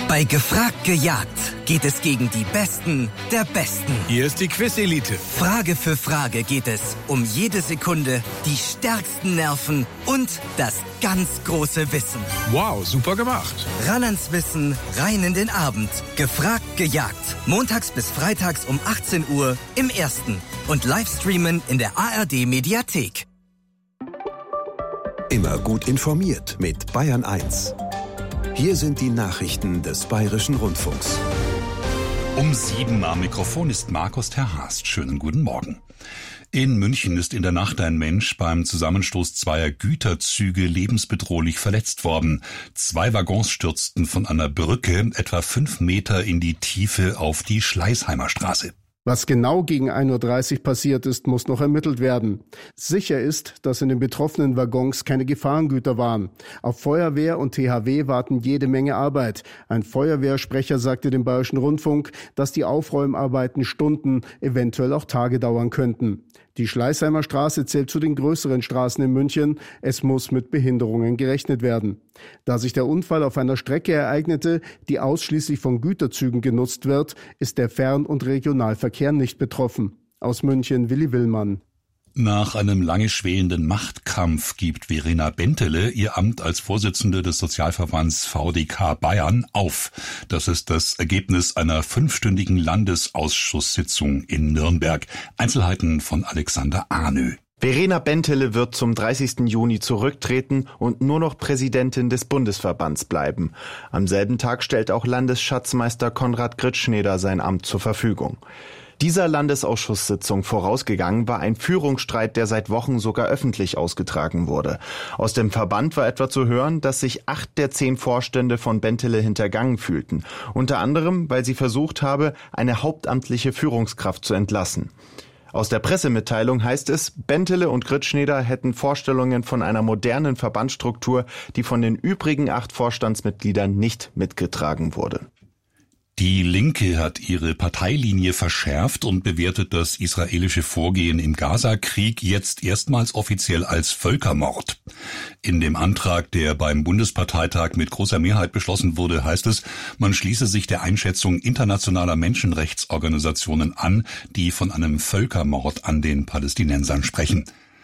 Bei Gefragt gejagt geht es gegen die Besten der Besten. Hier ist die Quiz-Elite. Frage für Frage geht es um jede Sekunde, die stärksten Nerven und das ganz große Wissen. Wow, super gemacht. Ran ans Wissen, rein in den Abend. Gefragt gejagt. Montags bis freitags um 18 Uhr im Ersten. Und Livestreamen in der ARD-Mediathek. Immer gut informiert mit Bayern 1. Hier sind die Nachrichten des Bayerischen Rundfunks. Um 7 am Mikrofon ist Markus Terhast. Schönen guten Morgen. In München ist in der Nacht ein Mensch beim Zusammenstoß zweier Güterzüge lebensbedrohlich verletzt worden. 2 Waggons stürzten von einer Brücke etwa 5 Meter in die Tiefe auf die Schleißheimer Straße. Was genau gegen 1:30 Uhr passiert ist, muss noch ermittelt werden. Sicher ist, dass in den betroffenen Waggons keine Gefahrengüter waren. Auf Feuerwehr und THW warten jede Menge Arbeit. Ein Feuerwehrsprecher sagte dem Bayerischen Rundfunk, dass die Aufräumarbeiten Stunden, eventuell auch Tage dauern könnten. Die Schleißheimer Straße zählt zu den größeren Straßen in München. Es muss mit Behinderungen gerechnet werden. Da sich der Unfall auf einer Strecke ereignete, die ausschließlich von Güterzügen genutzt wird, ist der Fern- und Regionalverkehr nicht betroffen. Aus München Willi Willmann. Nach einem lange schwelenden Machtkampf gibt Verena Bentele ihr Amt als Vorsitzende des Sozialverbands VDK Bayern auf. Das ist das Ergebnis einer 5-stündigen Landesausschusssitzung in Nürnberg. Einzelheiten von Alexander Ahnö. Verena Bentele wird zum 30. Juni zurücktreten und nur noch Präsidentin des Bundesverbands bleiben. Am selben Tag stellt auch Landesschatzmeister Konrad Gritschneder sein Amt zur Verfügung. Dieser Landesausschusssitzung vorausgegangen war ein Führungsstreit, der seit Wochen sogar öffentlich ausgetragen wurde. Aus dem Verband war etwa zu hören, dass sich 8 der 10 Vorstände von Bentele hintergangen fühlten. Unter anderem, weil sie versucht habe, eine hauptamtliche Führungskraft zu entlassen. Aus der Pressemitteilung heißt es, Bentele und Gritschneder hätten Vorstellungen von einer modernen Verbandsstruktur, die von den übrigen 8 Vorstandsmitgliedern nicht mitgetragen wurde. Die Linke hat ihre Parteilinie verschärft und bewertet das israelische Vorgehen im Gaza-Krieg jetzt erstmals offiziell als Völkermord. In dem Antrag, der beim Bundesparteitag mit großer Mehrheit beschlossen wurde, heißt es, man schließe sich der Einschätzung internationaler Menschenrechtsorganisationen an, die von einem Völkermord an den Palästinensern sprechen.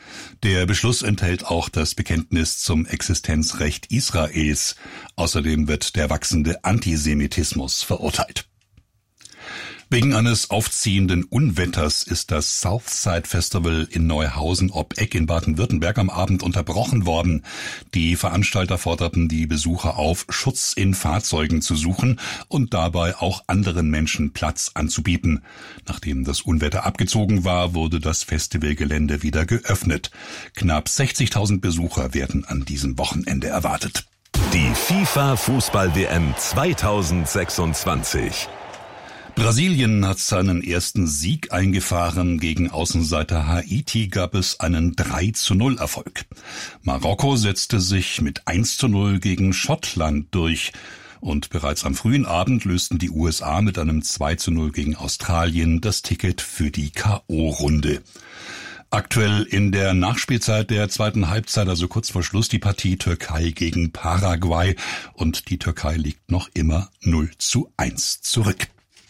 Der Beschluss enthält auch das Bekenntnis zum Existenzrecht Israels. Außerdem wird der wachsende Antisemitismus verurteilt. Wegen eines aufziehenden Unwetters ist das Southside Festival in Neuhausen ob Eck in Baden-Württemberg am Abend unterbrochen worden. Die Veranstalter forderten die Besucher auf, Schutz in Fahrzeugen zu suchen und dabei auch anderen Menschen Platz anzubieten. Nachdem das Unwetter abgezogen war, wurde das Festivalgelände wieder geöffnet. Knapp 60.000 Besucher werden an diesem Wochenende erwartet. Die FIFA-Fußball-WM 2026. Brasilien hat seinen ersten Sieg eingefahren. Gegen Außenseiter Haiti gab es einen 3:0 Erfolg. Marokko setzte sich mit 1:0 gegen Schottland durch. Und bereits am frühen Abend lösten die USA mit einem 2:0 gegen Australien das Ticket für die K.O.-Runde. Aktuell in der Nachspielzeit der zweiten Halbzeit, also kurz vor Schluss, die Partie Türkei gegen Paraguay. Und die Türkei liegt noch immer 0:1 zurück.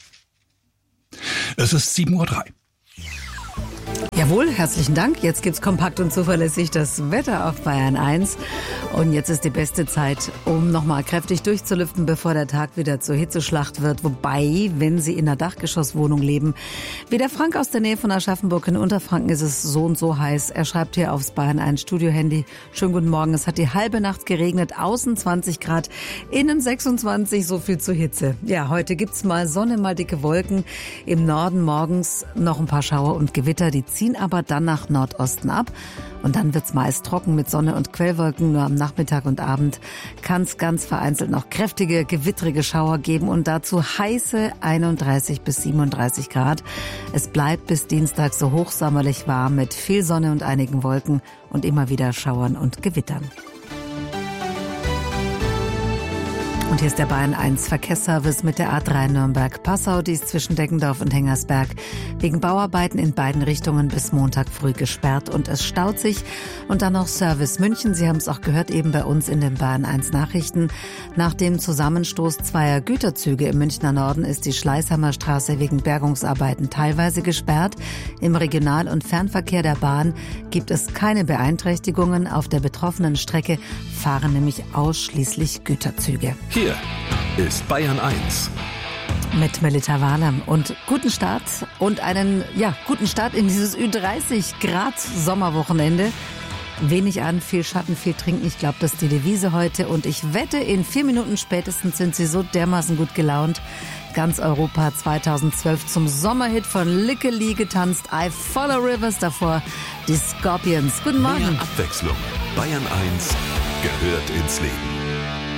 Es ist 7:03 Uhr. Jawohl, herzlichen Dank. Jetzt gibt's kompakt und zuverlässig das Wetter auf Bayern 1. Und jetzt ist die beste Zeit, um nochmal kräftig durchzulüften, bevor der Tag wieder zur Hitzeschlacht wird. Wobei, wenn Sie in einer Dachgeschosswohnung leben, wie der Frank aus der Nähe von Aschaffenburg in Unterfranken, ist es so und so heiß. Er schreibt hier aufs Bayern 1 Studiohandy. Schönen guten Morgen. Es hat die halbe Nacht geregnet, außen 20 Grad, innen 26, so viel zur Hitze. Ja, heute gibt's mal Sonne, mal dicke Wolken. Im Norden morgens noch ein paar Schauer und Gewitter, die ziehen aber dann nach Nordosten ab. Und dann wird's meist trocken mit Sonne und Quellwolken. Nur am Nachmittag und Abend kann's ganz vereinzelt noch kräftige, gewittrige Schauer geben und dazu heiße 31 bis 37 Grad. Es bleibt bis Dienstag so hochsommerlich warm mit viel Sonne und einigen Wolken und immer wieder Schauern und Gewittern. Und hier ist der Bayern 1 Verkehrsservice mit der A3 Nürnberg-Passau. Die ist zwischen Deggendorf und Hengersberg wegen Bauarbeiten in beiden Richtungen bis Montag früh gesperrt und es staut sich. Und dann noch Service München. Sie haben es auch gehört, eben bei uns in den Bayern 1 Nachrichten. Nach dem Zusammenstoß zweier Güterzüge im Münchner Norden ist die Schleißheimer Straße wegen Bergungsarbeiten teilweise gesperrt. Im Regional- und Fernverkehr der Bahn gibt es keine Beeinträchtigungen. Auf der betroffenen Strecke fahren nämlich ausschließlich Güterzüge. Hier ist Bayern 1. Mit Melita Wahler und guten Start und einen guten Start in dieses Ü30 Grad Sommerwochenende. Wenig an, viel Schatten, viel trinken. Ich glaube, das ist die Devise heute. Und ich wette, in 4 Minuten spätestens sind Sie so dermaßen gut gelaunt. Ganz Europa 2012 zum Sommerhit von Likke Lee getanzt. I Follow Rivers, davor die Scorpions. Guten Morgen. Mehr Abwechslung. Bayern 1 gehört ins Leben.